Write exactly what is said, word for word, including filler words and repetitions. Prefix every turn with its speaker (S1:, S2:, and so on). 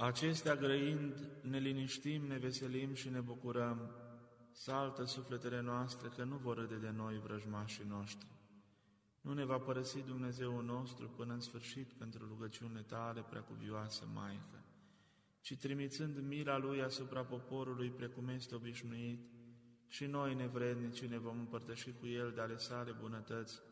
S1: Acestea grăind, ne liniștim, ne veselim și ne bucurăm. Saltă sufletele noastre că nu vor râde de noi vrăjmașii noștri. Nu ne va părăsi Dumnezeul nostru până în sfârșit pentru rugăciunile Tale, Preacuvioasă Maică, ci trimițând mila Lui asupra poporului, precum este obișnuit, și noi, nevrednici, ne vom împărtăși cu El de ale Sale bunătăți,